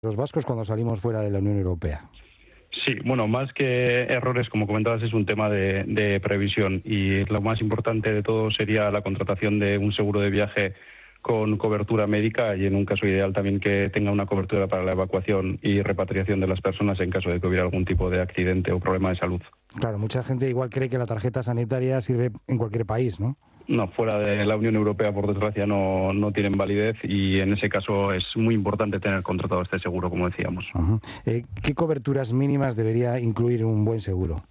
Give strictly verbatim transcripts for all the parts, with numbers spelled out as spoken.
los vascos cuando salimos fuera de la Unión Europea? Sí, bueno, más que errores, como comentabas, es un tema de, de previsión, y lo más importante de todo sería la contratación de un seguro de viaje con cobertura médica, y en un caso ideal también que tenga una cobertura para la evacuación y repatriación de las personas en caso de que hubiera algún tipo de accidente o problema de salud. Claro, mucha gente igual cree que la tarjeta sanitaria sirve en cualquier país, ¿no? No, fuera de la Unión Europea, por desgracia, no, no tienen validez, y en ese caso es muy importante tener contratado este seguro, como decíamos. Uh-huh. Eh, ¿Qué coberturas mínimas debería incluir un buen seguro?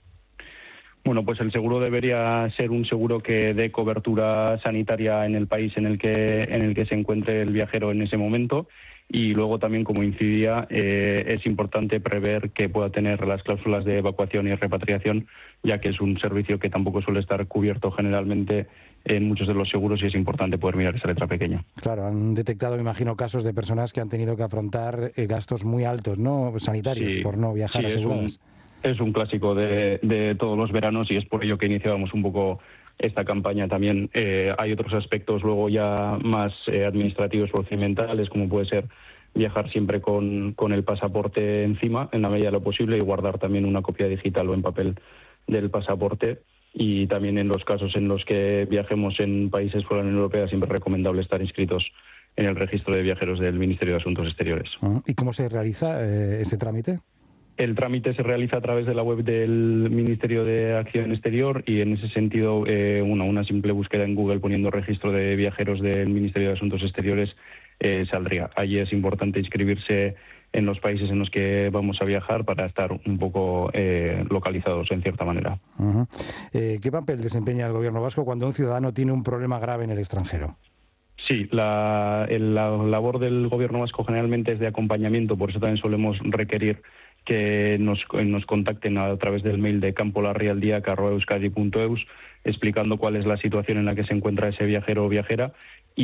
Bueno, pues el seguro debería ser un seguro que dé cobertura sanitaria en el país en el que, en el que se encuentre el viajero en ese momento. Y luego también, como incidía, eh, es importante prever que pueda tener las cláusulas de evacuación y repatriación, ya que es un servicio que tampoco suele estar cubierto generalmente en muchos de los seguros, y es importante poder mirar esa letra pequeña. Claro, han detectado, me imagino, casos de personas que han tenido que afrontar eh, gastos muy altos, ¿no?, sanitarios, Sí, por no viajar sí, aseguradas. Es un, es un clásico de, de todos los veranos, y es por ello que iniciábamos un poco esta campaña también. Eh, hay otros aspectos luego ya más eh, administrativos, procedimentales, como puede ser viajar siempre con, con el pasaporte encima, en la medida de lo posible, y guardar también una copia digital o en papel del pasaporte. Y también en los casos en los que viajemos en países fuera de la Unión Europea, siempre es recomendable estar inscritos en el registro de viajeros del Ministerio de Asuntos Exteriores. ¿Y cómo se realiza eh, este trámite? El trámite se realiza a través de la web del Ministerio de Acción Exterior, y en ese sentido eh, una, una simple búsqueda en Google poniendo registro de viajeros del Ministerio de Asuntos Exteriores eh, saldría. Allí es importante inscribirse en los países en los que vamos a viajar para estar un poco eh, localizados en cierta manera. Uh-huh. Eh, ¿Qué papel desempeña el gobierno vasco cuando un ciudadano tiene un problema grave en el extranjero? Sí, la, el, la labor del gobierno vasco generalmente es de acompañamiento, por eso también solemos requerir que nos, nos contacten a través del mail de campolarrialdiac arroba euskadi punto eus, explicando cuál es la situación en la que se encuentra ese viajero o viajera,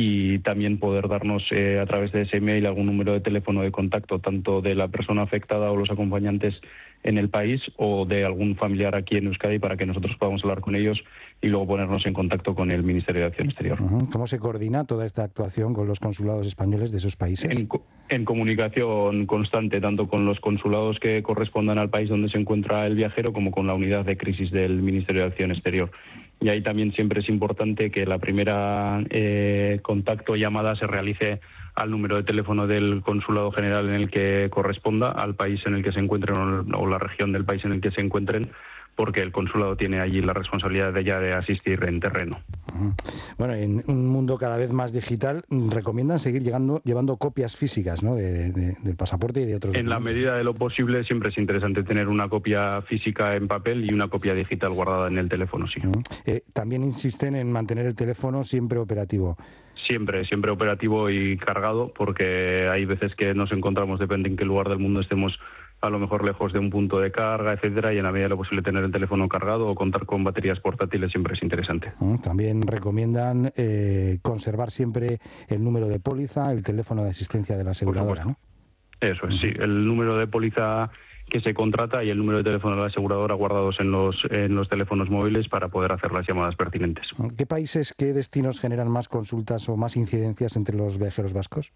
y también poder darnos eh, a través de ese mail algún número de teléfono de contacto, tanto de la persona afectada o los acompañantes en el país, o de algún familiar aquí en Euskadi, para que nosotros podamos hablar con ellos y luego ponernos en contacto con el Ministerio de Acción Exterior. Uh-huh. ¿Cómo se coordina toda esta actuación con los consulados españoles de esos países? En, en comunicación constante, tanto con los consulados que correspondan al país donde se encuentra el viajero, como con la unidad de crisis del Ministerio de Acción Exterior. Y ahí también siempre es importante que la primera eh, contacto o llamada se realice al número de teléfono del consulado general en el que corresponda, al país en el que se encuentren o, o la región del país en el que se encuentren, porque el consulado tiene allí la responsabilidad de ya de asistir en terreno. Uh-huh. Bueno, en un mundo cada vez más digital, recomiendan seguir llegando, llevando copias físicas, ¿no?, de, de, del pasaporte y de otros En documentos. La medida de lo posible siempre es interesante tener una copia física en papel y una copia digital guardada en el teléfono, sí. Uh-huh. Eh, también insisten en mantener el teléfono siempre operativo. Siempre, siempre operativo y cargado, porque hay veces que nos encontramos, depende en qué lugar del mundo estemos, a lo mejor lejos de un punto de carga, etcétera, y en la medida de lo posible tener el teléfono cargado o contar con baterías portátiles siempre es interesante. Uh, también recomiendan eh, conservar siempre el número de póliza, el teléfono de asistencia de la aseguradora, ¿no? Eso es, uh-huh. Sí, el número de póliza que se contrata y el número de teléfono de la aseguradora guardados en los, en los teléfonos móviles para poder hacer las llamadas pertinentes. ¿Qué países, qué destinos generan más consultas o más incidencias entre los viajeros vascos?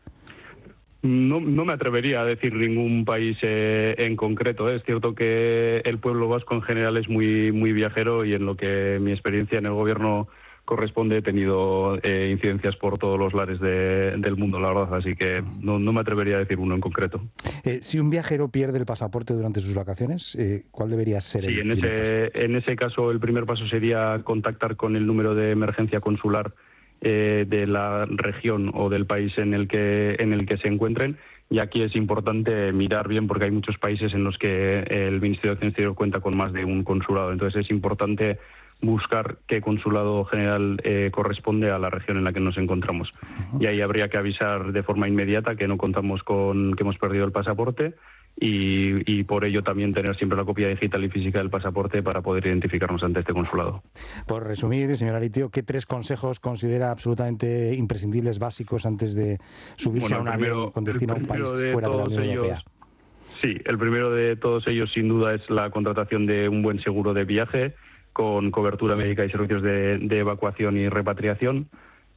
No, no me atrevería a decir ningún país eh, en concreto. Es cierto que el pueblo vasco en general es muy, muy viajero, y en lo que mi experiencia en el gobierno corresponde he tenido eh, incidencias por todos los lares de, del mundo, la verdad, así que no, no me atrevería a decir uno en concreto. Eh, si un viajero pierde el pasaporte durante sus vacaciones, eh, ¿cuál debería ser sí, el en primer ese, paso? en ese caso el primer paso sería contactar con el número de emergencia consular eh, de la región o del país en el que en el que se encuentren. Y aquí es importante mirar bien, porque hay muchos países en los que el Ministerio de Acción Exterior cuenta con más de un consulado. Entonces es importante buscar qué consulado general eh, corresponde a la región en la que nos encontramos. Uh-huh. Y ahí habría que avisar de forma inmediata que no contamos con, que hemos perdido el pasaporte, y, y por ello también tener siempre la copia digital y física del pasaporte para poder identificarnos ante este consulado. Por resumir, señor Aritio, ¿qué tres consejos considera absolutamente imprescindibles, básicos, antes de subirse bueno, a un primero, avión con destino a un país de fuera de la Unión ellos, Europea? Sí, el primero de todos ellos sin duda es la contratación de un buen seguro de viaje con cobertura médica y servicios de, de evacuación y repatriación.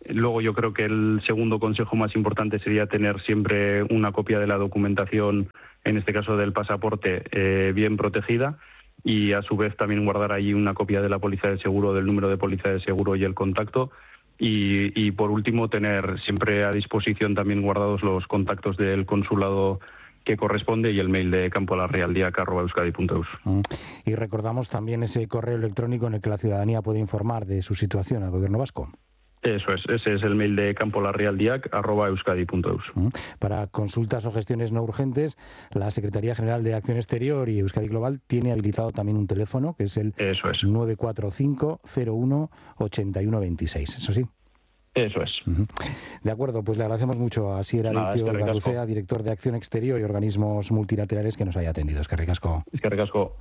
Luego yo creo que el segundo consejo más importante sería tener siempre una copia de la documentación, en este caso del pasaporte, eh, bien protegida, y a su vez también guardar ahí una copia de la póliza de seguro, del número de póliza de seguro y el contacto. Y, y por último, tener siempre a disposición también guardados los contactos del consulado que corresponde y el mail de campolarrealdiac arroba euskadi punto eus. Y recordamos también ese correo electrónico en el que la ciudadanía puede informar de su situación al gobierno vasco. Eso es, ese es el mail de campolarrealdiac arroba euskadi punto eus. Para consultas o gestiones no urgentes, la Secretaría General de Acción Exterior y Euskadi Global tiene habilitado también un teléfono que es el Eso es. nueve cuatro cinco cero uno ocho uno dos seis. ¿Eso sí? Eso es. Uh-huh. De acuerdo, pues le agradecemos mucho a Asier Aritio Garrucea, director de Acción Exterior y Organismos Multilaterales, que nos haya atendido. Eskerrik asko. Eskerrik asko.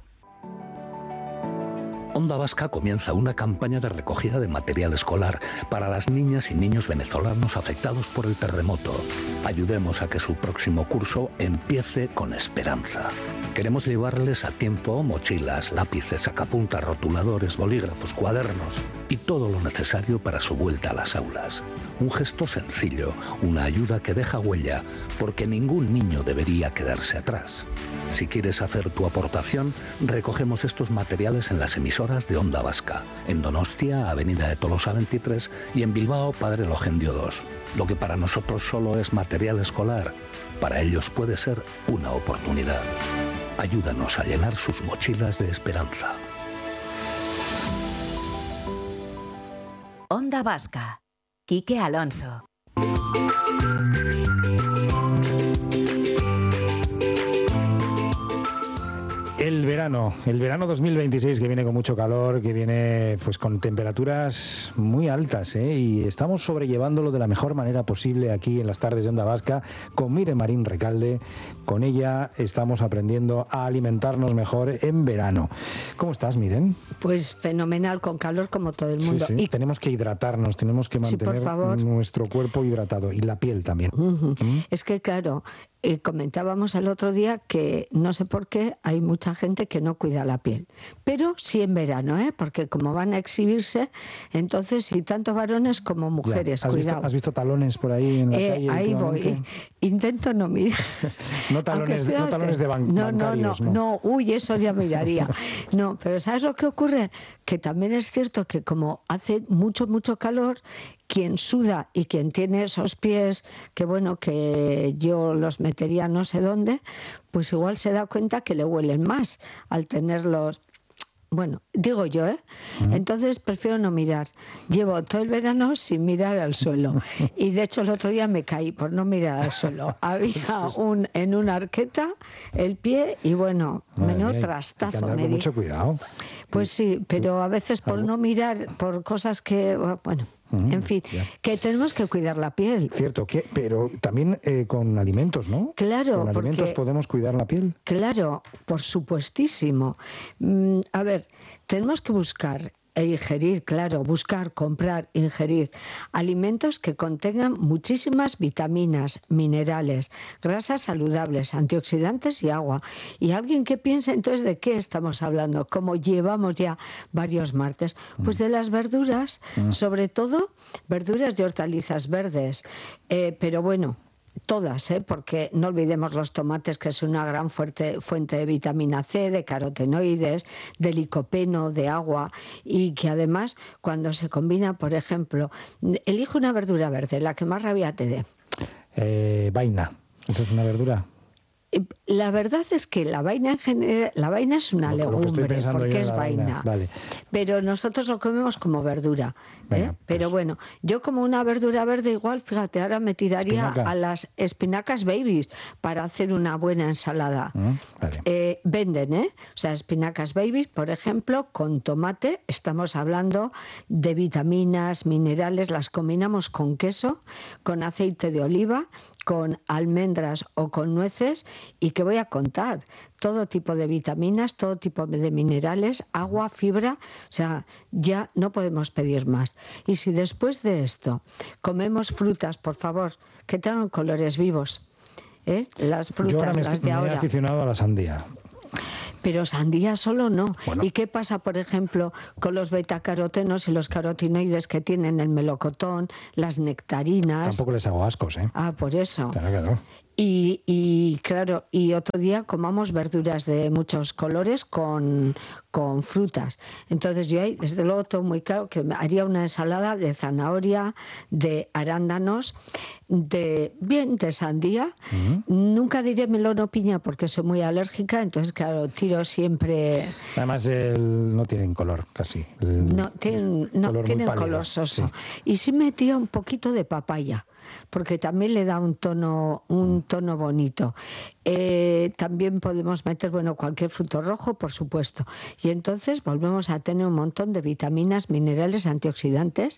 Onda Vasca comienza una campaña de recogida de material escolar para las niñas y niños venezolanos afectados por el terremoto. Ayudemos a que su próximo curso empiece con esperanza. Queremos llevarles a tiempo mochilas, lápices, sacapuntas, rotuladores, bolígrafos, cuadernos y todo lo necesario para su vuelta a las aulas. Un gesto sencillo, una ayuda que deja huella, porque ningún niño debería quedarse atrás. Si quieres hacer tu aportación, recogemos estos materiales en las emisoras de Onda Vasca, en Donostia, Avenida de Tolosa veintitrés, y en Bilbao, Padre Logendio dos. Lo que para nosotros solo es material escolar, para ellos puede ser una oportunidad. Ayúdanos a llenar sus mochilas de esperanza. Onda Vasca. Quique Alonso. El verano, el verano dos mil veintiséis, que viene con mucho calor, que viene pues con temperaturas muy altas, ¿eh? Y estamos sobrellevándolo de la mejor manera posible aquí en las tardes de Onda Vasca con Miren Marín Recalde. Con ella estamos aprendiendo a alimentarnos mejor en verano. ¿Cómo estás, Miren? Pues fenomenal, con calor como todo el mundo. Sí, sí. Y tenemos que hidratarnos, tenemos que mantener sí, por favor. nuestro cuerpo hidratado y la piel también. Uh-huh. ¿Mm? Es que claro, eh, comentábamos el otro día que no sé por qué hay mucha gente que no cuida la piel, pero sí en verano, ¿eh? Porque como van a exhibirse, entonces sí, tanto varones como mujeres, ya. ¿Has cuidado. Visto, ¿Has visto talones por ahí en la eh, calle? Ahí voy, intento no mirar. no, talones, no talones de ban- no, bancarios, no, no, no, no, uy, eso ya miraría. No, pero ¿sabes lo que ocurre? Que también es cierto que como hace mucho, mucho calor, quien suda y quien tiene esos pies, que bueno, que yo los metería no sé dónde, pues igual se da cuenta que le huelen más al tenerlos. Bueno, digo yo, ¿eh? Uh-huh. Entonces prefiero no mirar. Llevo todo el verano sin mirar al suelo. Y de hecho el otro día me caí por no mirar al suelo. Había un en una arqueta el pie y bueno, menudo trastazo. Hay que andar con mucho cuidado. Pues sí, pero a veces por no mirar, por cosas que, bueno... En fin, yeah. que tenemos que cuidar la piel. Cierto, que, pero también eh, con alimentos, ¿no? Claro. ¿Con alimentos porque, podemos cuidar la piel? Claro, por supuestísimo. Mm, a ver, tenemos que buscar e ingerir, claro, buscar, comprar, ingerir alimentos que contengan muchísimas vitaminas, minerales, grasas saludables, antioxidantes y agua. Y alguien que piensa entonces de qué estamos hablando, como llevamos ya varios martes, pues de las verduras, mm. sobre todo verduras y hortalizas verdes, eh, pero bueno, todas, ¿eh? Porque no olvidemos los tomates, que es una gran fuerte fuente de vitamina C, de carotenoides, de licopeno, de agua, y que además cuando se combina, por ejemplo, elige una verdura verde, la que más rabia te dé. Eh, vaina, ¿esa es una verdura? La verdad es que la vaina en general, la vaina es una lo, legumbre, lo porque es vaina. vaina. Vale. Pero nosotros lo comemos como verdura. Venga, ¿eh? Pero pues... bueno, yo como una verdura verde igual, fíjate, ahora me tiraría Espinaca. a las espinacas babies para hacer una buena ensalada. Mm, vale. eh, venden, ¿eh? O sea, espinacas babies, por ejemplo, con tomate, estamos hablando de vitaminas, minerales, las combinamos con queso, con aceite de oliva, con almendras o con nueces. Y que voy a contar, todo tipo de vitaminas, todo tipo de minerales, agua, fibra, o sea, ya no podemos pedir más. Y si después de esto comemos frutas, por favor, que tengan colores vivos, ¿eh? Las frutas, Yo ahora me las estoy, de me ahora. he aficionado a la sandía. Pero sandía solo no. Bueno. ¿Y qué pasa, por ejemplo, con los betacarotenos y los carotinoides que tienen el melocotón, las nectarinas? Tampoco les hago ascos, ¿eh? Ah, por eso. Claro que no. Y, y claro, y otro día comamos verduras de muchos colores con, con frutas. Entonces yo ahí, desde luego, tengo muy claro que haría una ensalada de zanahoria, de arándanos, de bien de sandía. Uh-huh. Nunca diré melón o piña porque soy muy alérgica, entonces claro, tiro siempre. Además el, no tienen color casi. El no tienen, no, color tienen color soso. Sí. Y sí metía un poquito de papaya, porque también le da un tono, un tono bonito. Eh, también podemos meter, bueno, cualquier fruto rojo, por supuesto. Y entonces volvemos a tener un montón de vitaminas, minerales, antioxidantes,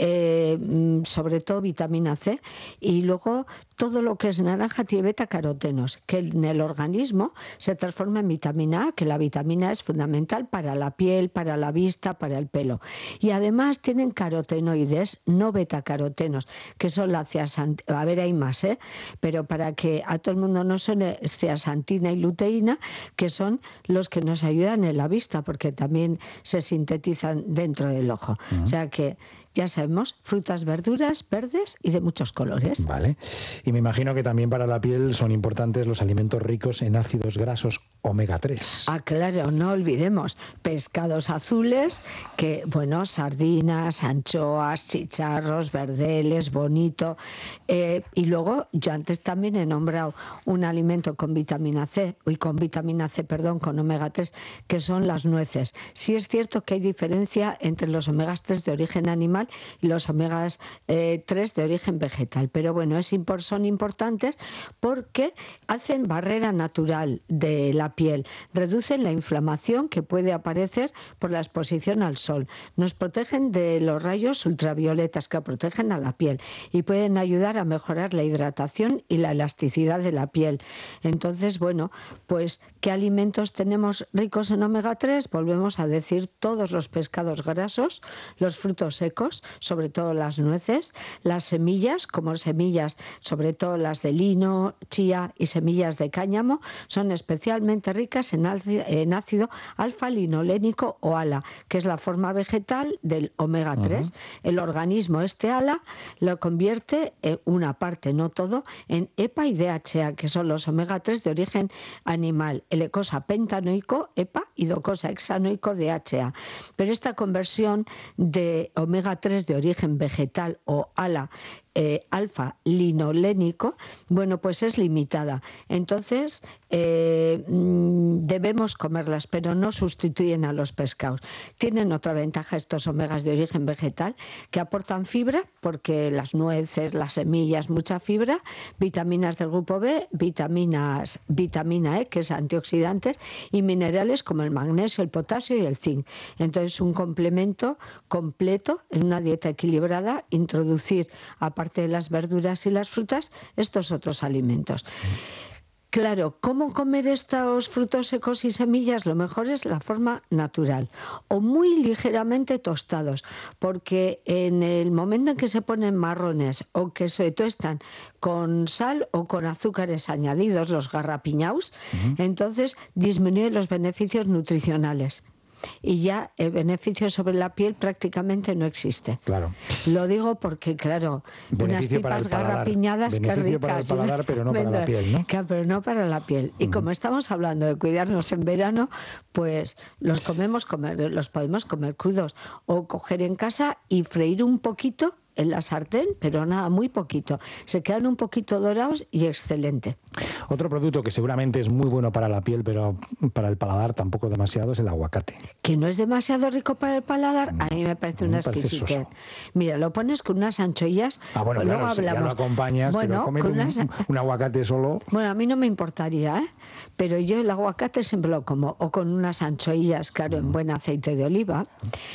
eh, sobre todo vitamina C. Y luego todo lo que es naranja tiene betacarotenos, que en el organismo se transforma en vitamina A, que la vitamina A es fundamental para la piel, para la vista, para el pelo. Y además tienen carotenoides, no betacarotenos, que son la zeaxantina. A ver, hay más, ¿eh? Pero para que a todo el mundo no suene, zeaxantina y luteína, que son los que nos ayudan en la vista, porque también se sintetizan dentro del ojo. Uh-huh. O sea que ya sabemos, frutas, verduras, verdes y de muchos colores. Vale. Y me imagino que también para la piel son importantes los alimentos ricos en ácidos grasos omega tres. Ah, claro, no olvidemos. Pescados azules, que, bueno, sardinas, anchoas, chicharros, verdeles, bonito. Eh, y luego, yo antes también he nombrado un alimento con vitamina C, y con vitamina C, perdón, con omega tres, que son las nueces. Sí es cierto que hay diferencia entre los omegas tres de origen animal y los omegas eh, tres de origen vegetal. Pero bueno, es, son importantes porque hacen barrera natural de la piel, reducen la inflamación que puede aparecer por la exposición al sol, nos protegen de los rayos ultravioletas que protegen a la piel y pueden ayudar a mejorar la hidratación y la elasticidad de la piel. Entonces, bueno, pues ¿qué alimentos tenemos ricos en omega tres? Volvemos a decir todos los pescados grasos, los frutos secos, sobre todo las nueces, las semillas, como semillas, sobre todo las de lino, chía y semillas de cáñamo, son especialmente ricas en ácido alfa-linolénico o ALA, que es la forma vegetal del omega tres. Uh-huh. El organismo este ALA lo convierte en una parte, no todo, en EPA y D H A, que son los omega tres de origen animal, el ecosa pentanoico, EPA, y docosa hexanoico, D H A. Pero esta conversión de omega tres de origen vegetal o ALA, eh, alfa-linolénico, bueno, pues es limitada. Entonces, eh, debemos comerlas, pero no sustituyen a los pescados. Tienen otra ventaja estos omegas de origen vegetal, que aportan fibra, porque las nueces, las semillas, mucha fibra, vitaminas del grupo B, vitaminas, vitamina E, que es antioxidantes, y minerales como el magnesio, el potasio y el zinc. Entonces, un complemento completo en una dieta equilibrada, introducir, aparte de las verduras y las frutas, estos otros alimentos. Claro, ¿cómo comer estos frutos secos y semillas? Lo mejor es la forma natural o muy ligeramente tostados, porque en el momento en que se ponen marrones o que se tuestan con sal o con azúcares añadidos, los garrapiñaus, uh-huh. entonces disminuyen los beneficios nutricionales. Y ya el beneficio sobre la piel prácticamente no existe. Claro. Lo digo porque, claro, beneficio unas pipas garrapiñadas que ricas. Para el paladar, pero no para la piel, ¿no? Claro, pero no para la piel. Y uh-huh. como estamos hablando de cuidarnos en verano, pues los comemos comer, los podemos comer crudos o coger en casa y freír un poquito en la sartén, pero nada, muy poquito. Se quedan un poquito dorados y excelente. Otro producto que seguramente es muy bueno para la piel, pero para el paladar tampoco demasiado, es el aguacate. ¿Que no es demasiado rico para el paladar? A mí me parece una exquisitez. Mira, lo pones con unas anchoillas. Ah, bueno, pues claro, luego si hablamos. ya lo acompañas, bueno, pero cómete unas... un, un aguacate solo. Bueno, a mí no me importaría, ¿eh? Pero yo el aguacate siempre lo como, o con unas anchoillas, claro, en buen aceite de oliva,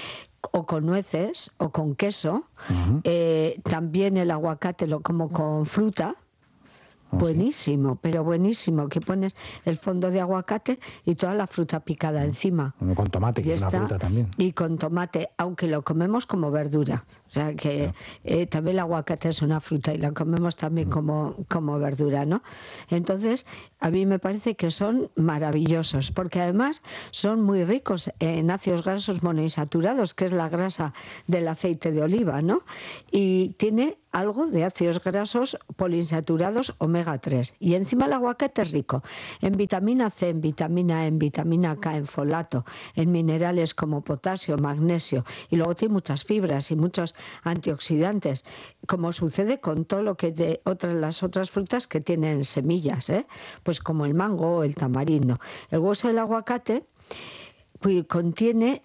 o con nueces, o con queso. Uh-huh. Eh, también el aguacate lo como con fruta. ¿Ah, buenísimo, sí? Pero buenísimo, que pones el fondo de aguacate y toda la fruta picada encima. Bueno, con tomate, que y es está, una fruta también. Y con tomate, aunque lo comemos como verdura. O sea, que no. eh, también el aguacate es una fruta y la comemos también mm. como, como verdura, ¿no? Entonces, a mí me parece que son maravillosos, porque además son muy ricos en ácidos grasos monoinsaturados, que es la grasa del aceite de oliva, ¿no? Y tiene algo de ácidos grasos poliinsaturados omega tres. Y encima el aguacate es rico en vitamina C, en vitamina E, en vitamina K, en folato, en minerales como potasio, magnesio. Y luego tiene muchas fibras y muchos antioxidantes, como sucede con todo lo que de otras, las otras frutas que tienen semillas, ¿eh? Pues como el mango o el tamarindo. El hueso del aguacate pues, contiene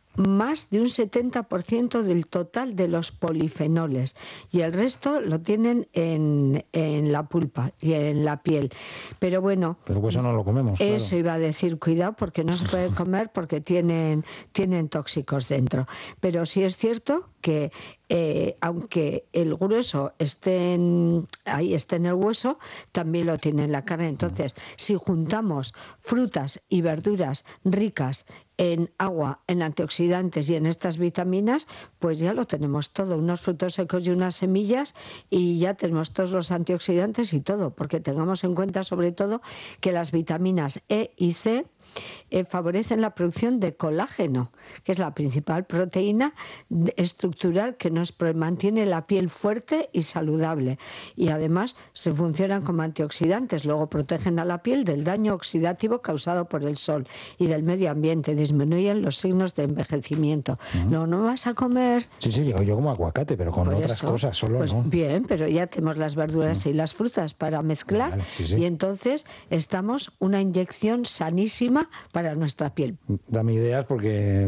más de un setenta por ciento del total de los polifenoles y el resto lo tienen en, en la pulpa y en la piel. Pero bueno, pero pues eso no lo comemos. Eso claro. iba a decir, cuidado, porque no se puede comer porque tienen, tienen tóxicos dentro. Pero sí es cierto que eh, aunque el grueso esté en, ahí esté en el hueso, también lo tiene en la carne. Entonces, si juntamos frutas y verduras ricas en agua, en antioxidantes y en estas vitaminas, pues ya lo tenemos todo, unos frutos secos y unas semillas, y ya tenemos todos los antioxidantes y todo, porque tengamos en cuenta sobre todo que las vitaminas E y C eh, favorecen la producción de colágeno, que es la principal proteína estructural que nos mantiene la piel fuerte y saludable, y además se funcionan como antioxidantes, luego protegen a la piel del daño oxidativo causado por el sol y del medio ambiente, disminuyen los signos de envejecimiento. Uh-huh. No, no vas a comer... Sí, sí, yo, yo como aguacate, pero con por otras eso, cosas solo pues no. Bien, pero ya tenemos las verduras uh-huh. y las frutas para mezclar, vale, sí, sí. Y entonces estamos una inyección sanísima para nuestra piel. Dame ideas porque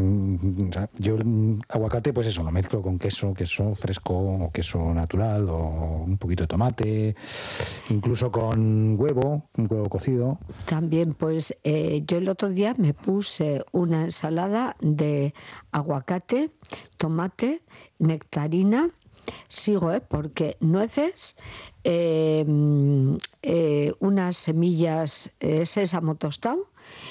yo aguacate, pues eso, lo mezclo con queso, queso fresco o queso natural o un poquito de tomate, incluso con huevo, un huevo cocido. También, pues eh, yo el otro día me puse una ensalada de aguacate, tomate, nectarina. Sigo, ¿eh? Porque nueces, eh, eh, unas semillas, eh, sésamo tostado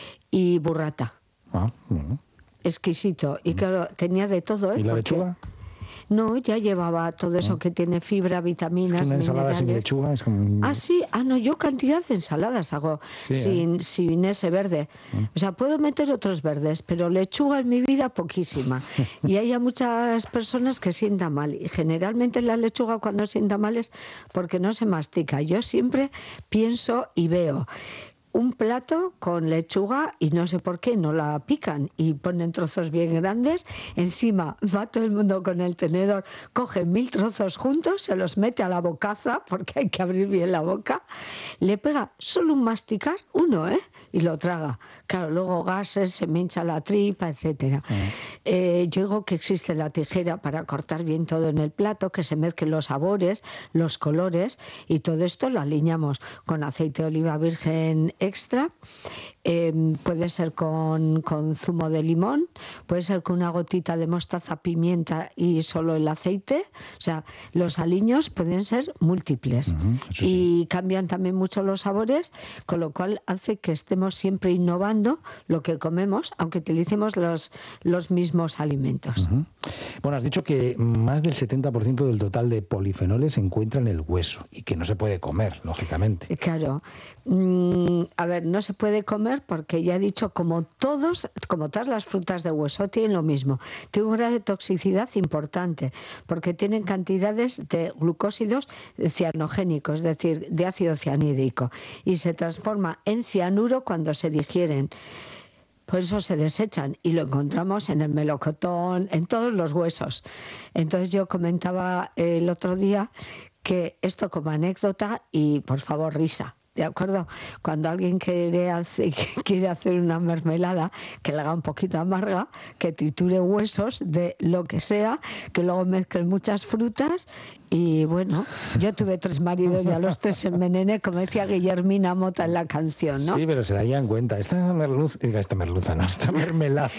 y burrata. Ah, bueno. Exquisito. Y claro, tenía de todo, ¿eh? ¿Y la Porque... lechuga? No, ya llevaba todo eso que tiene fibra, vitaminas, es que una ensalada minerales. Sin lechuga es como... Ah, sí, ah, no, yo cantidad de ensaladas hago sí, sin, ¿eh? sin ese verde. O sea, puedo meter otros verdes, pero lechuga en mi vida poquísima. Y hay a muchas personas que sientan mal. Y generalmente la lechuga cuando sienta mal es porque no se mastica. Yo siempre pienso y veo un plato con lechuga y no sé por qué no la pican y ponen trozos bien grandes, encima va todo el mundo con el tenedor, coge mil trozos juntos, se los mete a la bocaza porque hay que abrir bien la boca, le pega solo un masticar, uno, ¿eh? Y lo traga. Claro, luego gases, se me hincha la tripa, etcétera. Uh-huh. Eh, yo digo que existe la tijera para cortar bien todo en el plato, que se mezclen los sabores, los colores, y todo esto lo alineamos con aceite de oliva virgen extra, eh, puede ser con, con zumo de limón, puede ser con una gotita de mostaza, pimienta y solo el aceite. O sea, los aliños pueden ser múltiples. Uh-huh, sí. Y cambian también mucho los sabores, con lo cual hace que estemos siempre innovando lo que comemos, aunque utilicemos los, los mismos alimentos. Uh-huh. Bueno, has dicho que más del setenta por ciento del total de polifenoles se encuentra en el hueso y que no se puede comer, lógicamente. Claro. Mm, a ver, no se puede comer porque ya he dicho, como todos, como todas las frutas de hueso tienen lo mismo, tiene un grado de toxicidad importante porque tienen cantidades de glucósidos cianogénicos, es decir, de ácido cianhídrico, y se transforma en cianuro cuando se digieren. Por eso se desechan y lo encontramos en el melocotón, en todos los huesos. Entonces yo comentaba el otro día que esto como anécdota, y por favor risa, ¿de acuerdo? Cuando alguien quiere hacer, quiere hacer una mermelada, que la haga un poquito amarga, que triture huesos de lo que sea, que luego mezclen muchas frutas Y bueno, yo tuve tres maridos y a los tres se envenené, como decía Guillermina Mota en la canción, ¿no? Sí, pero se darían cuenta. Esta merluza, esta merluza, no, esta mermelada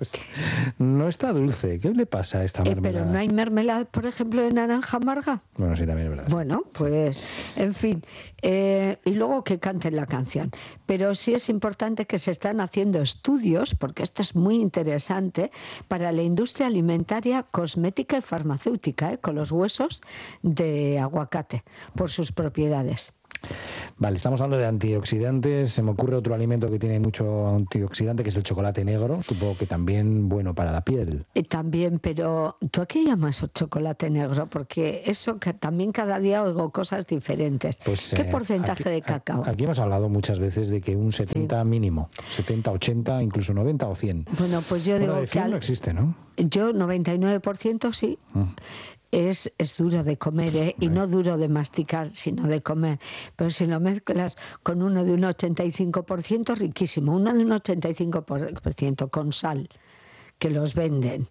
no está dulce. ¿Qué le pasa a esta mermelada? Eh, pero no hay mermelada, por ejemplo, de naranja amarga. Bueno, sí, también es verdad. Bueno, pues, en fin. Eh, y luego que canten la canción. Pero sí es importante que se están haciendo estudios, porque esto es muy interesante, para la industria alimentaria, cosmética y farmacéutica, ¿eh? Con los huesos de aguacate, por sus propiedades. Vale, estamos hablando de antioxidantes. Se me ocurre otro alimento que tiene mucho antioxidante, que es el chocolate negro. Supongo que también bueno para la piel. Y también, pero ¿tú a qué llamas chocolate negro? Porque eso que también cada día oigo cosas diferentes. Pues, ¿Qué eh, porcentaje aquí, de cacao? Aquí hemos hablado muchas veces de que un setenta sí. mínimo, setenta, ochenta, incluso noventa o cien. Bueno, pues yo bueno, digo de cien que al... no existe, ¿no? Yo noventa y nueve por ciento sí. Mm. Es, es duro de comer, ¿eh? Y no duro de masticar, sino de comer. Pero si lo mezclas con uno de un ochenta y cinco por ciento, riquísimo. Uno de un ochenta y cinco por ciento con sal, que los venden,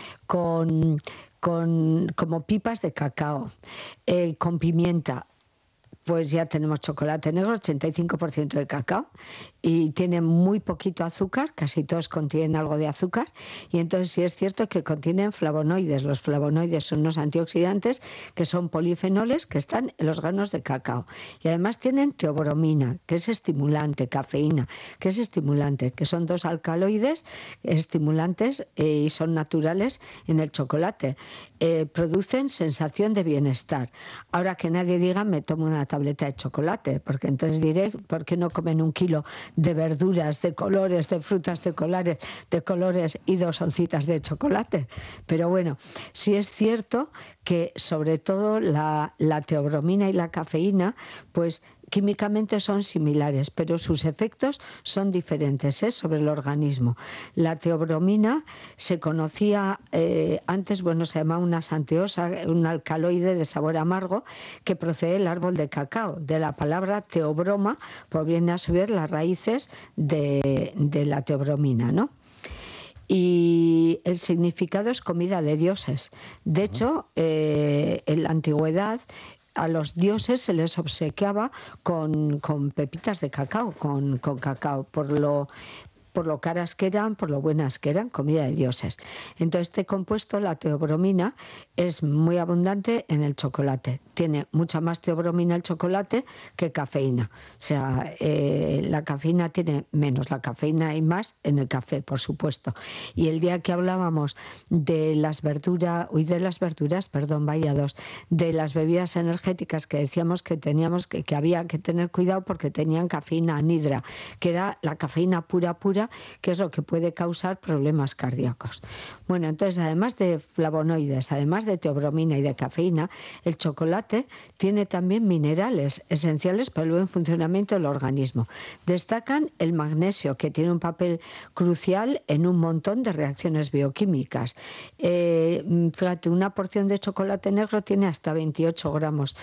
con, con como pipas de cacao, eh, con pimienta. Pues ya tenemos chocolate negro, ochenta y cinco por ciento de cacao, y tiene muy poquito azúcar, casi todos contienen algo de azúcar, y entonces sí es cierto que contienen flavonoides. Los flavonoides son unos antioxidantes que son polifenoles que están en los granos de cacao, y además tienen teobromina, que es estimulante, cafeína, que es estimulante, que son dos alcaloides estimulantes eh, y son naturales en el chocolate. Eh, producen sensación de bienestar. Ahora que nadie diga me tomo una tableta de chocolate, porque entonces diré, ¿por qué no comen un kilo de verduras, de colores, de frutas de colores, de colores y dos oncitas de chocolate? Pero bueno, sí es cierto que sobre todo la, la teobromina y la cafeína, pues químicamente son similares, pero sus efectos son diferentes, ¿eh? Sobre el organismo. La teobromina se conocía eh, antes, bueno, se llamaba una santeosa, un alcaloide de sabor amargo que procede del árbol de cacao. De la palabra teobroma proviene a su vez las raíces de, de la teobromina, ¿no? Y el significado es comida de dioses. De hecho, eh, en la antigüedad a los dioses se les obsequiaba con, con pepitas de cacao, con, con cacao, por lo, por lo caras que eran, por lo buenas que eran, comida de dioses. Entonces este compuesto, la teobromina, es muy abundante en el chocolate. Tiene mucha más teobromina el chocolate que cafeína. O sea, eh, la cafeína tiene menos, la cafeína hay más en el café, por supuesto. Y el día que hablábamos de las verduras, uy, de las verduras, perdón, vaya dos, de las bebidas energéticas que decíamos que teníamos que, que había que tener cuidado porque tenían cafeína anhidra, que era la cafeína pura pura, que es lo que puede causar problemas cardíacos. Bueno, entonces además de flavonoides, además de teobromina y de cafeína, el chocolate tiene también minerales esenciales para el buen funcionamiento del organismo. Destacan el magnesio, que tiene un papel crucial en un montón de reacciones bioquímicas. Eh, fíjate, una porción de chocolate negro tiene hasta veintiocho gramos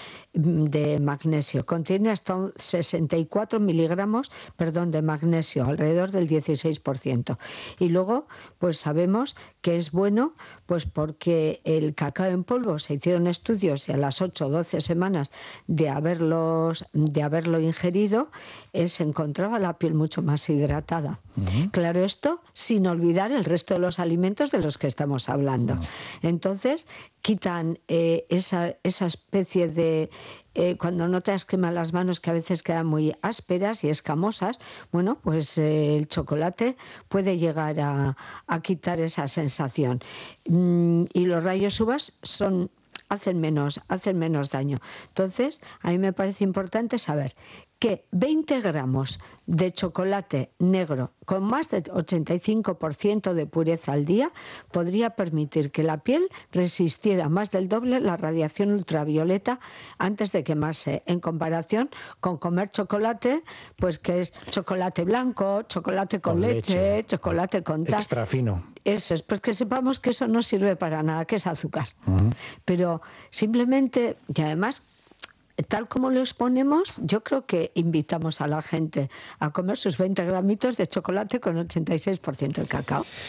de magnesio. Contiene hasta sesenta y cuatro miligramos, perdón, de magnesio, alrededor del dieciséis por ciento. Y luego, pues sabemos que es bueno, pues porque el cacao en polvo se hicieron estudios y a las ocho o doce semanas de haberlos, de haberlo ingerido, eh, se encontraba la piel mucho más hidratada. Uh-huh. Claro, esto sin olvidar el resto de los alimentos de los que estamos hablando. Uh-huh. Entonces, quitan eh, esa, esa especie de... Eh, cuando notas quema las manos que a veces quedan muy ásperas y escamosas, bueno, pues eh, el chocolate puede llegar a, a quitar esa sensación. Mm, y los rayos U V A son... hacen menos, hacen menos daño. Entonces, a mí me parece importante saber que veinte gramos de chocolate negro con más del ochenta y cinco por ciento de pureza al día podría permitir que la piel resistiera más del doble la radiación ultravioleta antes de quemarse, en comparación con comer chocolate, pues que es chocolate blanco, chocolate con, con leche, leche, chocolate con tal. Extra fino. Eso es, pues que sepamos que eso no sirve para nada, que es azúcar. Uh-huh. Pero simplemente, y además, tal como lo exponemos, yo creo que invitamos a la gente a comer sus veinte gramitos de chocolate con ochenta y seis por ciento de cacao.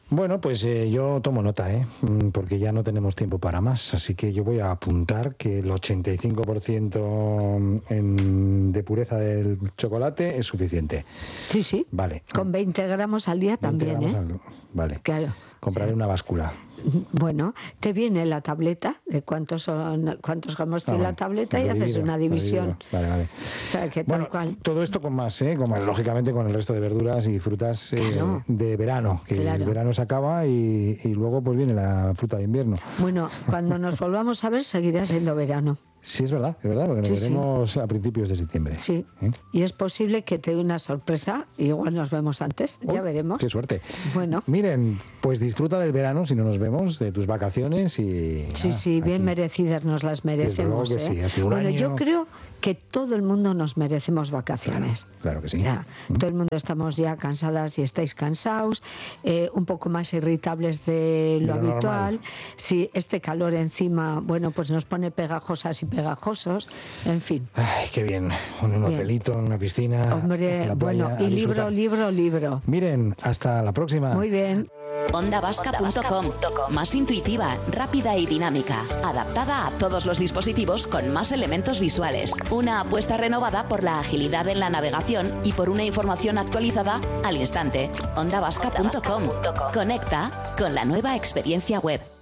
Bueno, pues eh, yo tomo nota, ¿eh? Porque ya no tenemos tiempo para más, así que yo voy a apuntar que el ochenta y cinco por ciento en, de pureza del chocolate es suficiente. Sí, sí. Vale. Con veinte gramos al día también, ¿eh? Al, vale. Claro. Compraré sí. una báscula. Bueno, te viene la tableta de cuántos son cuántos gramos tiene ah, la tableta y haces una división. Vale, vale. O sea, que tal bueno, cual. Todo esto con más, ¿eh? Como, lógicamente con el resto de verduras y frutas eh, claro. de verano, que claro. el verano se acaba y, y luego pues viene la fruta de invierno. Bueno, cuando nos volvamos a ver seguirá siendo verano. Sí, es verdad, es verdad, porque nos sí, veremos sí. a principios de septiembre. Sí, ¿Eh? Y es posible que te dé una sorpresa, igual nos vemos antes, oh, ya veremos. ¡Qué suerte! Bueno. Miren, pues disfruta del verano, si no nos vemos, de tus vacaciones y... Sí, nada, sí, bien aquí. merecidas nos las merecemos. Desde luego que ¿eh? sí, ha sido un bueno, año... yo creo que todo el mundo nos merecemos vacaciones. Claro, claro que sí. Ya, ¿Mm? Todo el mundo estamos ya cansadas y estáis cansados, eh, un poco más irritables de lo, lo habitual. Normal. Si este calor encima, bueno, pues nos pone pegajosas y pegajosos. En fin. Ay, qué bien. Un, un hotelito, bien. Una piscina. Hombre, la playa, bueno, y libro, libro, libro. Miren, hasta la próxima. Muy bien. onda vasca punto com. Más intuitiva, rápida y dinámica. Adaptada a todos los dispositivos con más elementos visuales. Una apuesta renovada por la agilidad en la navegación y por una información actualizada al instante. onda vasca punto com. Conecta con la nueva experiencia web.